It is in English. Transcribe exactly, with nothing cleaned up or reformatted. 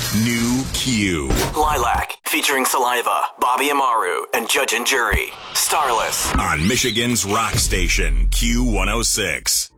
New Q. Lilac, featuring Saliva, Bobby Amaru, and Judge and Jury. Starless. On Michigan's rock station, Q one oh six.